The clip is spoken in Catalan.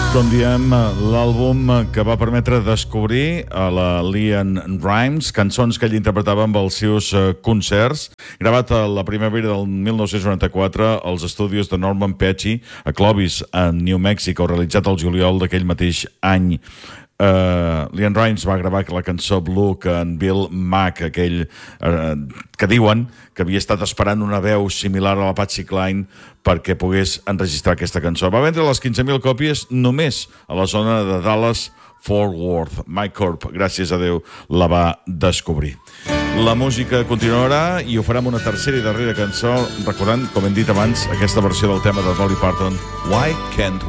Com diem, l'àlbum que va permetre descobrir a la LeAnn Rimes, cançons que ell interpretava amb els seus concerts, gravat a la primavera del 1994 als estudis de Norman Petty a Clovis, a New Mexico, realitzat el juliol d'aquell mateix any. LeAnn Rimes va gravar la cançó Blue que en Bill Mack, aquell que diuen que havia estat esperant una veu similar a la Patsy Cline perquè pogués enregistrar aquesta cançó. Va vendre les 15.000 còpies només a la zona de Dallas-Fort Worth. Mike Corp, gràcies a Déu, la va descobrir. La música continuarà i ho farem una tercera i darrera cançó, recordant, com hem dit abans, aquesta versió del tema de Dolly Parton, Why Can't